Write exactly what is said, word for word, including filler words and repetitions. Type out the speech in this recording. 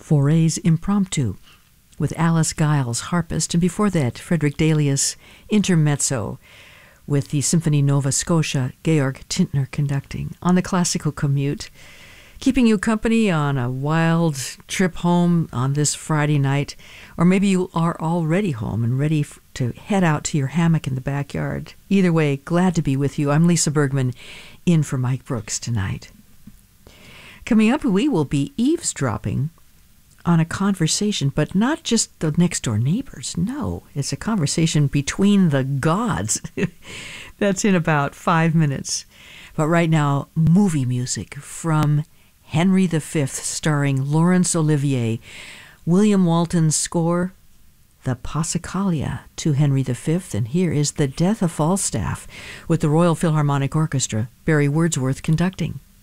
Fauré's Impromptu with Alice Giles, harpist, and before that, Frederick Delius, Intermezzo, with the Symphony Nova Scotia, Georg Tintner conducting. On the Classical Commute, keeping you company on a wild trip home on this Friday night, or maybe you are already home and ready f- to head out to your hammock in the backyard. Either way, glad to be with you. I'm Lisa Bergman, in for Mike Brooks tonight. Coming up, we will be eavesdropping on a conversation, but not just the next-door neighbors. No, it's a conversation between the gods. That's in about five minutes. But right now, movie music from Henry the Fifth, starring Laurence Olivier. William Walton's score, the Passacaglia to Henry the Fifth, and here is The Death of Falstaff with the Royal Philharmonic Orchestra, Barry Wordsworth conducting.